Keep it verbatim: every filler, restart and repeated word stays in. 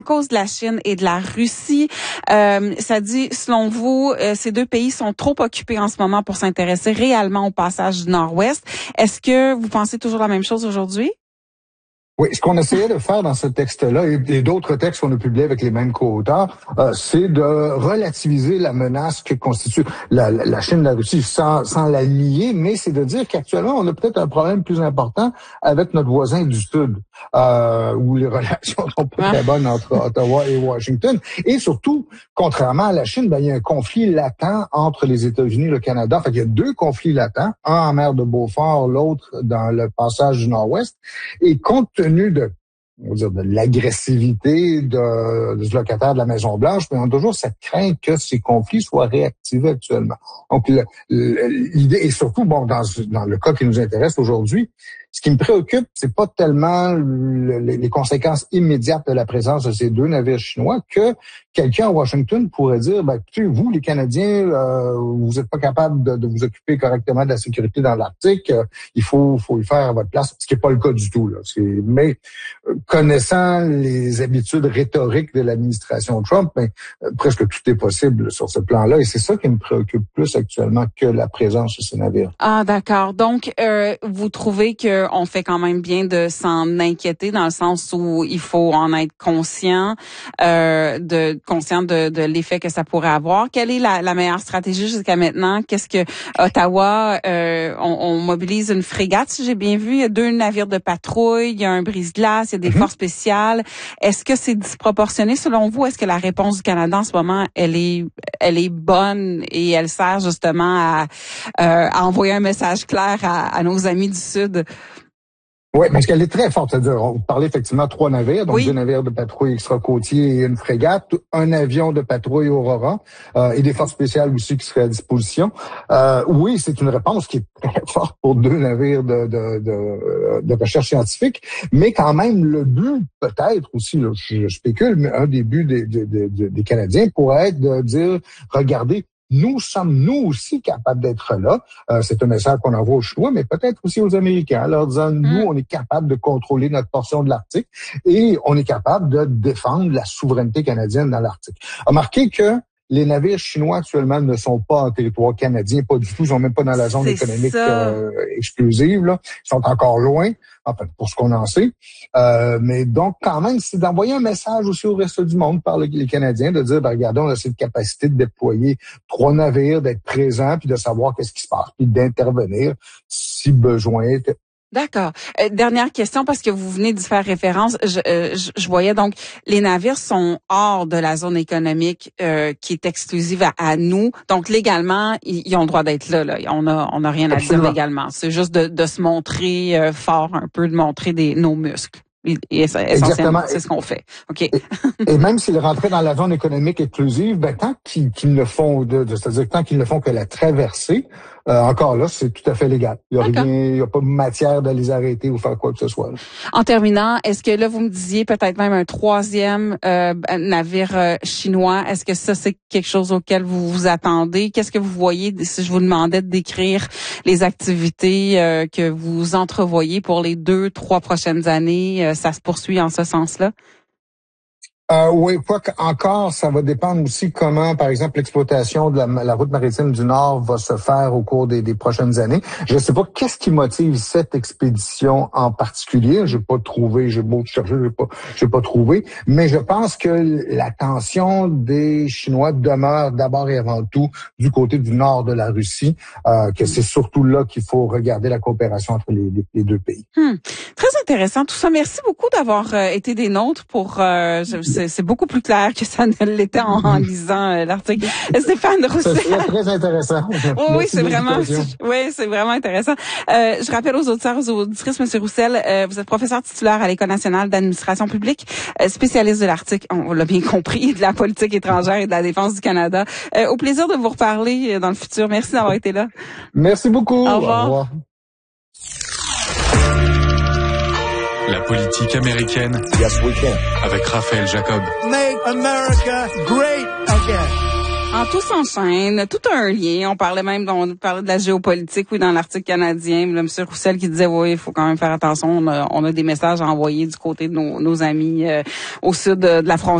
à cause de la Chine et de la Russie. Euh, ça dit, selon vous, euh, ces deux pays sont trop occupés en ce moment pour s'intéresser réellement au passage du Nord-Ouest. Est-ce que vous pensez toujours la même chose aujourd'hui? Oui, ce qu'on essayait de faire dans ce texte-là et, et d'autres textes qu'on a publiés avec les mêmes co-auteurs, euh, c'est de relativiser la menace que constitue la, la, la Chine, la Russie, sans, sans la nier, mais c'est de dire qu'actuellement, on a peut-être un problème plus important avec notre voisin du Sud, euh, où les relations sont pas très bonnes entre Ottawa et Washington. Et surtout, contrairement à la Chine, ben, il y a un conflit latent entre les États-Unis et le Canada. Fait qu'il y a deux conflits latents, un en mer de Beaufort, l'autre dans le passage du Nord-Ouest. Et compte tenu de, on va dire, de l'agressivité de, des locataires de la Maison-Blanche, mais on a toujours cette crainte que ces conflits soient réactivés actuellement. Donc, le, le, l'idée, et surtout, bon, dans, dans le cas qui nous intéresse aujourd'hui, ce qui me préoccupe, c'est pas tellement le, les conséquences immédiates de la présence de ces deux navires chinois que quelqu'un à Washington pourrait dire, ben, écoutez, vous, les Canadiens, euh, vous n'êtes pas capables de, de vous occuper correctement de la sécurité dans l'Arctique, euh, il faut, faut y faire à votre place, ce qui n'est pas le cas du tout, là. C'est, mais euh, connaissant les habitudes rhétoriques de l'administration Trump, ben, euh, presque tout est possible sur ce plan-là, et c'est ça qui me préoccupe plus actuellement que la présence de ces navires. Ah, d'accord. Donc, euh, vous trouvez que on fait quand même bien de s'en inquiéter dans le sens où il faut en être conscient, euh, de conscient de, de l'effet que ça pourrait avoir. Quelle est la, la meilleure stratégie jusqu'à maintenant? Qu'est-ce que Ottawa, euh, on, on mobilise une frégate, si j'ai bien vu. Il y a deux navires de patrouille, il y a un brise-glace, il y a des mm-hmm. forces spéciales. Est-ce que c'est disproportionné selon vous? Est-ce que la réponse du Canada en ce moment, elle est, elle est bonne et elle sert justement à, euh, à envoyer un message clair à, à nos amis du Sud? Oui, parce qu'elle est très forte. C'est-à-dire, on parlait effectivement de trois navires, donc oui. deux navires de patrouille extra-côtiers et une frégate, un avion de patrouille Aurora euh, et des forces spéciales aussi qui seraient à disposition. Euh, oui, c'est une réponse qui est très forte pour deux navires de, de, de, de recherche scientifique, mais quand même, le but, peut-être aussi, là, je spécule, mais un des buts des, des, des, des Canadiens pourrait être de dire, regardez, nous sommes nous aussi capables d'être là. Euh, c'est un message qu'on envoie aux Chinois, mais peut-être aussi aux Américains, en leur disant, mmh. nous, on est capable de contrôler notre portion de l'Arctique et on est capable de défendre la souveraineté canadienne dans l'Arctique. Remarquez que les navires chinois actuellement ne sont pas en territoire canadien, pas du tout. Ils sont même pas dans la zone c'est économique euh, exclusive. Là. Ils sont encore loin, enfin pour ce qu'on en sait. Euh, mais donc quand même, c'est d'envoyer un message aussi au reste du monde par le, les Canadiens, de dire, ben, regardez, on a cette capacité de déployer trois navires, d'être présents, puis de savoir qu'est-ce qui se passe, puis d'intervenir si besoin est. D'accord. Euh, dernière question, parce que vous venez d'y faire référence. Je, euh, je, je voyais donc, les navires sont hors de la zone économique euh, qui est exclusive à, à nous. Donc, légalement, ils, ils ont le droit d'être là. là. On a, on a rien Absolument. à dire légalement. C'est juste de, de se montrer euh, fort un peu, de montrer des, nos muscles. Et, et essentiellement, c'est ce qu'on fait. OK. Et, et même s'ils rentraient dans la zone économique exclusive, ben, tant qu'ils, qu'ils ne font, de, de, c'est-à-dire tant qu'ils ne font que la traversée, Euh, encore là, c'est tout à fait légal. Il n'y a D'accord. rien, il n'y a pas de matière de les arrêter ou faire quoi que ce soit. Là. En terminant, est-ce que là, vous me disiez peut-être même un troisième euh, navire euh, chinois? Est-ce que ça, c'est quelque chose auquel vous vous attendez? Qu'est-ce que vous voyez si je vous demandais de décrire les activités euh, que vous entrevoyez pour les deux, trois prochaines années? Euh, ça se poursuit en ce sens-là? Euh, oui, quoi encore, ça va dépendre aussi comment, par exemple, l'exploitation de la, la route maritime du Nord va se faire au cours des, des prochaines années. Je ne sais pas qu'est-ce qui motive cette expédition en particulier. J'ai pas trouvé, j'ai beau chercher, j'ai pas, j'ai pas trouvé. Mais je pense que l'attention des Chinois demeure d'abord et avant tout du côté du nord de la Russie, euh, que c'est surtout là qu'il faut regarder la coopération entre les, les, les deux pays. Hmm. Très intéressant tout ça. Merci beaucoup d'avoir euh, été des nôtres pour. Euh, je, C'est, c'est beaucoup plus clair que ça ne l'était en, en lisant euh, l'article. Stéphane Roussel. C'est très intéressant. Oui, oui, c'est vraiment, oui, c'est vraiment intéressant. Euh, je rappelle aux auditeurs, aux auditrices, M. Roussel, euh, vous êtes professeur titulaire à l'École nationale d'administration publique, euh, spécialiste de l'Arctique, on l'a bien compris, de la politique étrangère et de la défense du Canada. Euh, au plaisir de vous reparler dans le futur. Merci d'avoir été là. Merci beaucoup. Au revoir. Au revoir. La politique américaine. Yes, we can. Avec Raphaël Jacob. Make America great again. En tout s'enchaîne, tout a un lien. On parlait même, on parlait de la géopolitique, oui, dans l'article canadien. Là, M. Roussel qui disait, oui, il faut quand même faire attention. On a, on a des messages à envoyer du côté de nos, nos amis euh, au sud de, de la frontière.